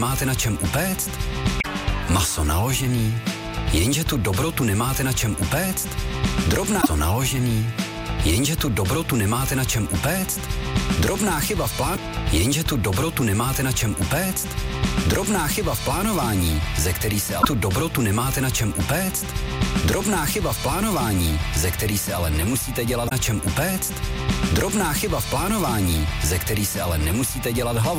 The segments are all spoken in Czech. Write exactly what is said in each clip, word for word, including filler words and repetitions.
nemáte na čem upéct? Maso naložený, jenže tu dobrotu nemáte na čem upéct? Drobná to naložený, jenže tu dobrotu nemáte na čem upéct? Drobná chyba v plánu, jenže tu dobrotu nemáte na čem upéct? Drobná chyba v plánování, ze který se ale tu dobrotu nemáte na čem upéct? Drobná chyba v plánování, ze který se ale nemusíte dělat na čem upéct? Drobná chyba v plánování, ze který se ale nemusíte dělat hlavu.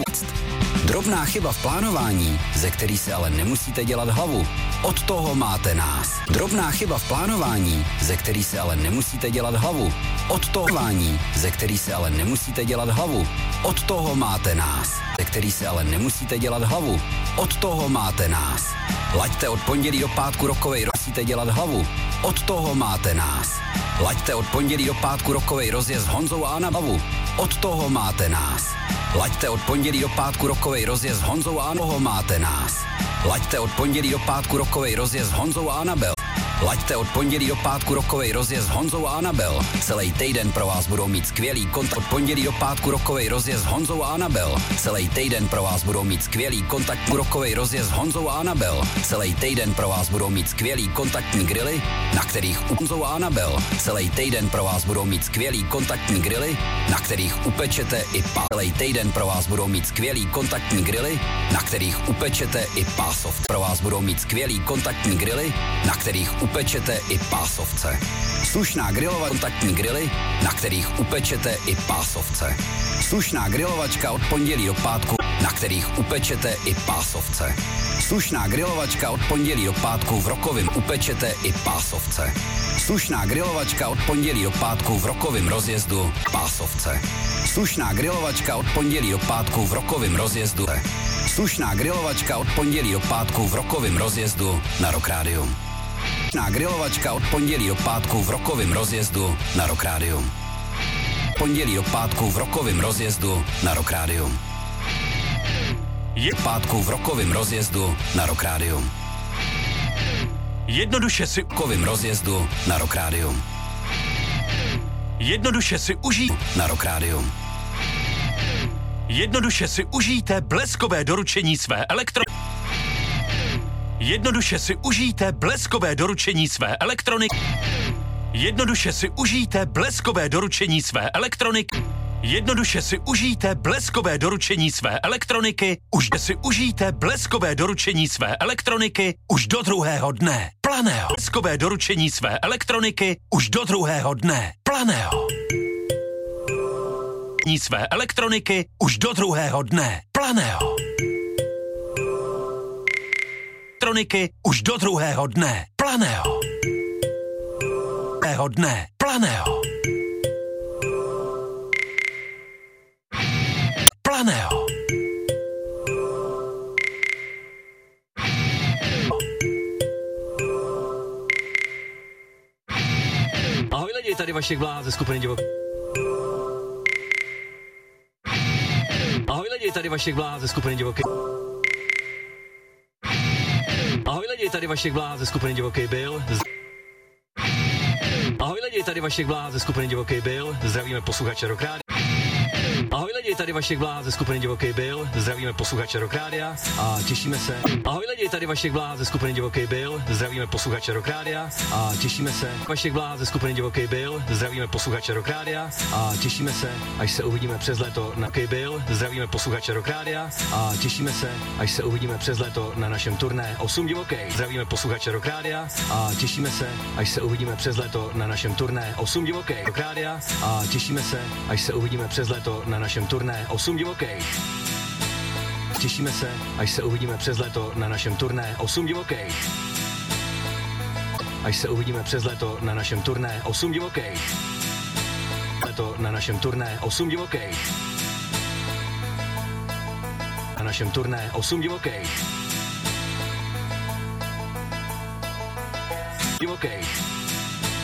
Drobná chyba v plánování, ze který se ale nemusíte dělat hlavu. Od toho máte nás. Drobná chyba v plánování, ze který se ale nemusíte dělat hlavu. Od toho plánování, ze který se ale nemusíte dělat hlavu. Od toho máte nás. Ze který se ale nemusíte dělat hlavu. Od toho máte nás. Laďte od pondělí do pátku rokovej musíte dělat hlavu. Od toho máte nás. Laďte od pondělí do pátku rokovej rozjezd s Honzou a Anabelu. Od toho máte nás. Laďte od pondělí do pátku rokovej rozjezd s Honzou a Anabelu. Máte nás. Laďte od pondělí do pátku rokovej rozjezd s Honzou a Anabel. Laďte od pondělí do pátku rokovej rozjezd s Honzou a Anabel. Celý týden pro vás budou mít skvělý kontakt. Od pondělí do pátku rokovej rozjezd s Honzou a Anabel. Celý týden pro vás budou mít skvělý kontakt. Rokovej rozjezd s Honzou a Anabel. Celý týden pro vás budou mít skvělý kontaktní grily, na kterých Honzou a Anabel. Celý týden pro vás budou mít skvělý kontaktní grily, na kterých upečete i pá. Celý týden pro vás budou mít skvělý kontaktní grily, na kterých upečete i pásovce. Pro vás budou mít skvělý kontaktní grily, na kterých upečete i pásovce. Slušná grilová kontaktní grily, na kterých upečete i pásovce. Slušná grilovačka od pondělí do pátku, na kterých upečete i pásovce. Slušná grilovačka od pondělí do pátku v Rokovém upečete i pásovce. Slušná grilovačka od pondělí do pátku v Rokovém rozjezdu pásovce. Slušná grilovačka od pondělí do pátku v Rokovém rozjezdu. Slušná grilovačka od pondělí do pátku v Rokovém rozjezdu na Rock Radio. Slušná grilovačka od pondělí do pátku v Rokovém rozjezdu na Rock Radio. Pondělí do pátku v Rokovém rozjezdu na Rock Radio. Je pátku v Rokovém rozjezdu na Rock Radio. Jednoduše si Rokovém rozjezdu na Rock Radio. Jednoduše si užij na Rock Radio. Jednoduše si užijte bleskové doručení své elektro... Jednoduše si užijte bleskové doručení své elektroniky. Jednoduše si užijte bleskové doručení své elektroniky. Jednoduše si užijte bleskové doručení své elektroniky. Už si užijte bleskové doručení své elektroniky už do druhého dne. Planého. Bleskové doručení své elektroniky už do druhého dne. Planého. Své elektroniky už do druhého dne. Planého. Elektroniky už do druhého dne. Planého. Druhého dne. Planého. Planého. Ahoj lidi, tady Vašek Bláha ze skupiny Divok. Ahoj lidi, tady Vašek Bláha ze skupiny Divoký. Ahoj lidi, tady Vašek Bláha ze skupiny Divoký byl. Ahoj lidi, tady Vašek Bláha ze skupiny Divoký byl. Zdravíme posluchače Rock Radio. Ahoj lidi, tady Vašek Bláha ze skupiny Divoký byl. Zdravíme posluchače Rock Radio a těšíme se. Ahoj lidi, tady Vašek Bláha ze skupiny Divoký byl. Zdravíme posluchače Rock Radio a těšíme se. Vašek Bláha ze skupiny Divoký byl. Zdravíme posluchače Rock Radio a těšíme se, až se uvidíme přes léto na Divoký byl. Zdravíme posluchače Rock Radio a těšíme se, až se uvidíme přes léto na našem turné osm Divoký. Zdravíme posluchače Rock Radio a těšíme se, až se uvidíme přes léto na našem turné osm Divoký. Rock Radio a těšíme se, až se uvidíme přes léto na našem turné osm Divokých. Těšíme se, až se uvidíme přes léto na našem turné osm Divokých. Až se uvidíme přes léto na našem turné osm Divokých. Léto na našem turné osm Divokých. Na našem turné osm Divokých. Divokých.